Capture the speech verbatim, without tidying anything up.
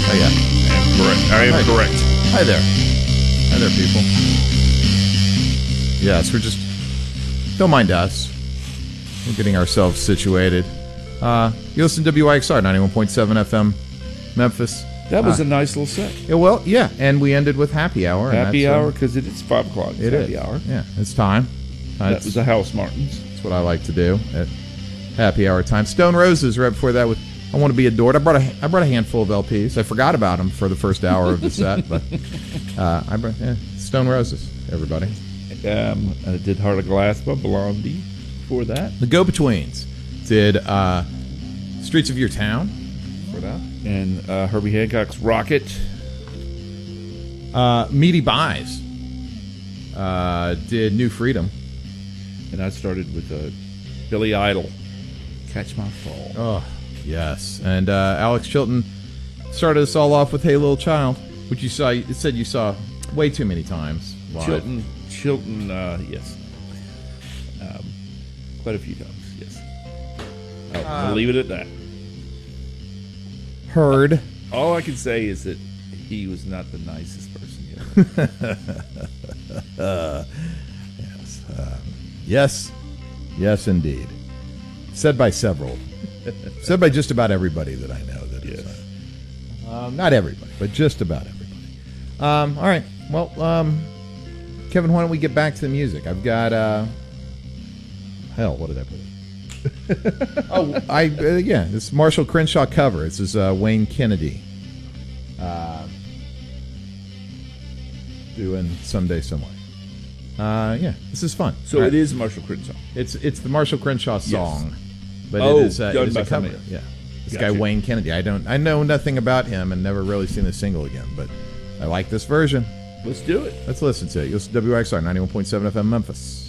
Oh, yeah. I am correct. I am Hi. correct. Hi there. Hi there, people. Yes, we're just... Don't mind us. We're getting ourselves situated. Uh, you listen to W I X R, ninety-one point seven F M, Memphis. That was uh, a nice little set. Yeah, well, yeah, and we ended with Happy Hour. and Happy that's, uh, hour, because it is five o'clock. It's It happy is. hour. Yeah, it's time. Uh, That it's, was the House Martins. it's what I like to do at Happy Hour time. Stone Roses right before that with I Want to Be Adored. I brought a, I brought a handful of L Ps. I forgot about them for the first hour of the set, but uh, I brought yeah, Stone Roses, everybody. Um, I did Heart of Glass by Blondie before that. The Go-Betweens did uh, Streets of Your Town for that. And uh, Herbie Hancock's Rocket. Uh, Meaty Buys uh, did New Freedom. And I started with uh, Billy Idol, Catch My Fall. Oh, yes. And uh, Alex Chilton started us all off with Hey Little Child, which you saw. It said you saw way too many times. live. Chilton, Chilton, uh, yes. Um, quite a few times, yes. I'll, I'll leave it at that. Heard. All I can say is that he was not the nicest person yet. uh, yes. Um, yes. Yes, indeed. Said by several. Said by just about everybody that I know. That is, Yes. uh, um, not everybody, but just about everybody. Um, all right. Well, um, Kevin, why don't we get back to the music? I've got, uh, hell, what did I put in? oh, I uh, yeah, this Marshall Crenshaw cover. This is uh, Wayne Kennedy uh, doing Someday Someway. Uh, yeah, this is fun. So All right. it is Marshall Crenshaw. It's it's the Marshall Crenshaw song, but Oh, it is, uh, done it is by a cover. somebody else. Yeah, this Gotcha. guy Wayne Kennedy. I don't I know nothing about him and never really seen the single again, but I like this version. Let's do it. Let's listen to it. You'll W X R ninety-one point seven F M Memphis.